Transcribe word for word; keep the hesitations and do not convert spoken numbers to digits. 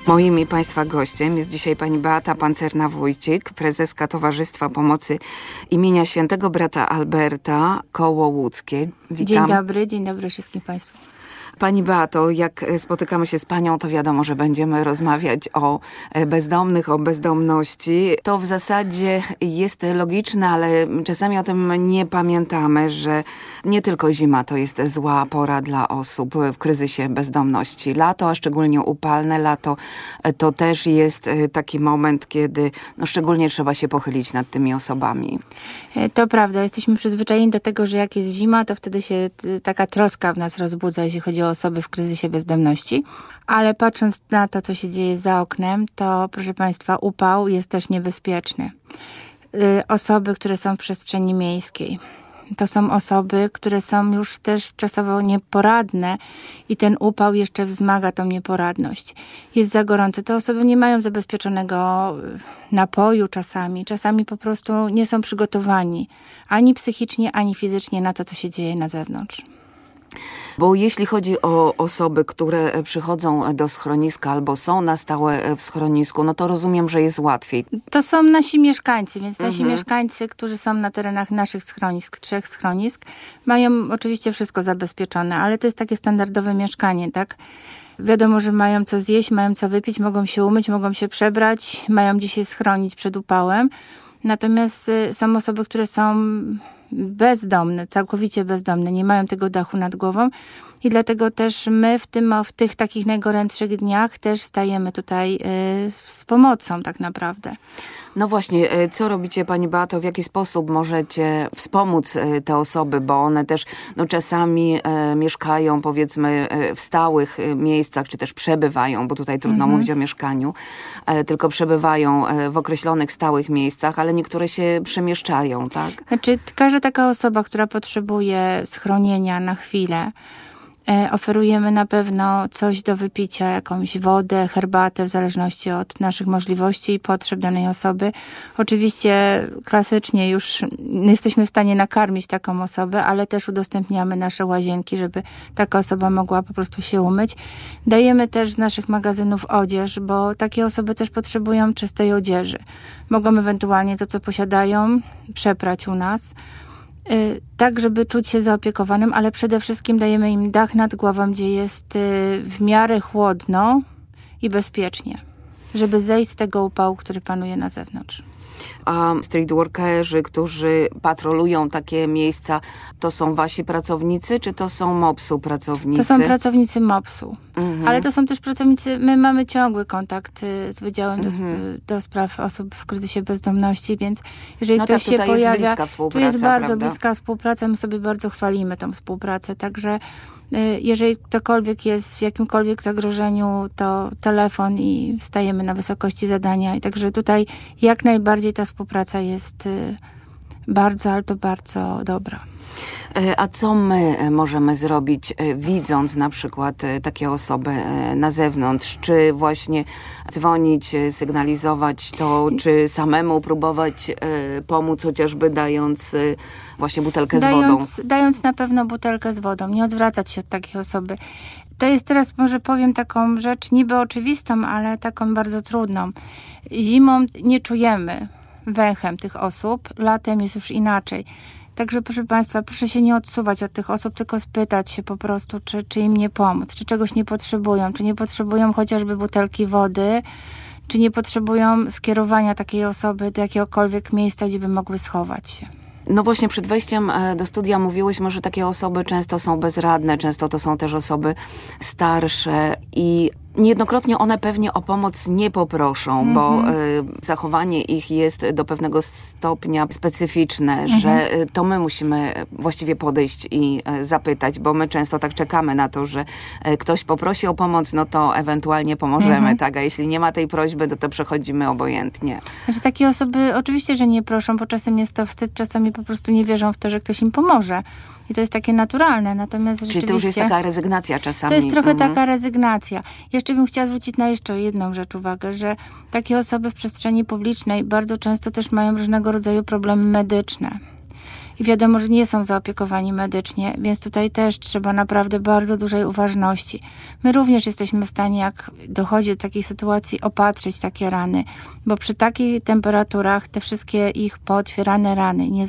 Moim i Państwa gościem jest dzisiaj pani Beata Pancerna-Wójcik, prezeska Towarzystwa Pomocy imienia Świętego Brata Alberta, Koło Łódzkie. Witam. Dzień dobry, dzień dobry wszystkim Państwu. Pani Beato, jak spotykamy się z panią, to wiadomo, że będziemy rozmawiać o bezdomnych, o bezdomności. To w zasadzie jest logiczne, ale czasami o tym nie pamiętamy, że nie tylko zima to jest zła pora dla osób w kryzysie bezdomności. Lato, a szczególnie upalne lato, to też jest taki moment, kiedy no, szczególnie trzeba się pochylić nad tymi osobami. To prawda, jesteśmy przyzwyczajeni do tego, że jak jest zima, to wtedy się taka troska w nas rozbudza, jeśli chodzi o osoby w kryzysie bezdomności. Ale patrząc na to, co się dzieje za oknem, to proszę Państwa, upał jest też niebezpieczny. Osoby, które są w przestrzeni miejskiej, to są osoby, które są już też czasowo nieporadne i ten upał jeszcze wzmaga tą nieporadność. Jest za gorąco. Te osoby nie mają zabezpieczonego napoju czasami. Czasami po prostu nie są przygotowani ani psychicznie, ani fizycznie na to, co się dzieje na zewnątrz. Bo jeśli chodzi o osoby, które przychodzą do schroniska albo są na stałe w schronisku, no to rozumiem, że jest łatwiej. To są nasi mieszkańcy, więc nasi Mhm. mieszkańcy, którzy są na terenach naszych schronisk, trzech schronisk, mają oczywiście wszystko zabezpieczone, ale to jest takie standardowe mieszkanie, tak? Wiadomo, że mają co zjeść, mają co wypić, mogą się umyć, mogą się przebrać, mają gdzie się schronić przed upałem. Natomiast są osoby, które są bezdomne, całkowicie bezdomne, nie mają tego dachu nad głową i dlatego też my w, tym, w tych takich najgorętszych dniach też stajemy tutaj y, z pomocą tak naprawdę. No właśnie, co robicie pani Beato, w jaki sposób możecie wspomóc te osoby, bo one też no, czasami e, mieszkają powiedzmy w stałych miejscach, czy też przebywają, bo tutaj trudno Mhm. mówić o mieszkaniu, e, tylko przebywają w określonych stałych miejscach, ale niektóre się przemieszczają, tak? Znaczy każda taka osoba, która potrzebuje schronienia na chwilę, oferujemy na pewno coś do wypicia, jakąś wodę, herbatę, w zależności od naszych możliwości i potrzeb danej osoby. Oczywiście klasycznie już jesteśmy w stanie nakarmić taką osobę, ale też udostępniamy nasze łazienki, żeby taka osoba mogła po prostu się umyć. Dajemy też z naszych magazynów odzież, bo takie osoby też potrzebują czystej odzieży. Mogą ewentualnie to, co posiadają, przeprać u nas. Tak, żeby czuć się zaopiekowanym, ale przede wszystkim dajemy im dach nad głową, gdzie jest w miarę chłodno i bezpiecznie, żeby zejść z tego upału, który panuje na zewnątrz. A streetworkerzy, którzy patrolują takie miejsca, to są wasi pracownicy, czy to są mopsu pracownicy? To są pracownicy mopsu, Mhm. ale to są też pracownicy, my mamy ciągły kontakt z Wydziałem Mhm. do, do spraw osób w kryzysie bezdomności, więc jeżeli No ktoś tak, się tutaj pojawia, jest bliska tu współpraca, jest bardzo prawda? bliska współpraca, my sobie bardzo chwalimy tą współpracę, także jeżeli ktokolwiek jest w jakimkolwiek zagrożeniu, to telefon i stajemy na wysokości zadania. I także tutaj jak najbardziej ta współpraca jest bardzo, ale to bardzo dobra. A co my możemy zrobić, widząc na przykład takie osoby na zewnątrz? Czy właśnie dzwonić, sygnalizować to, czy samemu próbować pomóc, chociażby dając właśnie butelkę dając, z wodą? Dając na pewno butelkę z wodą, nie odwracać się od takiej osoby. To jest teraz, może powiem taką rzecz niby oczywistą, ale taką bardzo trudną. Zimą nie czujemy węchem tych osób, latem jest już inaczej. Także proszę Państwa, proszę się nie odsuwać od tych osób, tylko spytać się po prostu, czy, czy im nie pomóc, czy czegoś nie potrzebują, czy nie potrzebują chociażby butelki wody, czy nie potrzebują skierowania takiej osoby do jakiegokolwiek miejsca, gdzie by mogły schować się. No właśnie przed wejściem do studia mówiłyśmy, że takie osoby często są bezradne, często to są też osoby starsze i niejednokrotnie one pewnie o pomoc nie poproszą, mm-hmm. bo y, zachowanie ich jest do pewnego stopnia specyficzne, mm-hmm. że y, to my musimy właściwie podejść i y, zapytać, bo my często tak czekamy na to, że y, ktoś poprosi o pomoc, no to ewentualnie pomożemy, mm-hmm. tak? A jeśli nie ma tej prośby, to to przechodzimy obojętnie. Znaczy takie osoby oczywiście, że nie proszą, bo czasem jest to wstyd, czasami po prostu nie wierzą w to, że ktoś im pomoże. I to jest takie naturalne, natomiast Czyli rzeczywiście... to już jest taka rezygnacja czasami. To jest trochę mhm. taka rezygnacja. Jeszcze bym chciała zwrócić na jeszcze jedną rzecz uwagę, że takie osoby w przestrzeni publicznej bardzo często też mają różnego rodzaju problemy medyczne. i wiadomo, że nie są zaopiekowani medycznie, więc tutaj też trzeba naprawdę bardzo dużej uważności. My również jesteśmy w stanie, jak dochodzi do takiej sytuacji, opatrzyć takie rany, bo przy takich temperaturach te wszystkie ich pootwierane rany, nie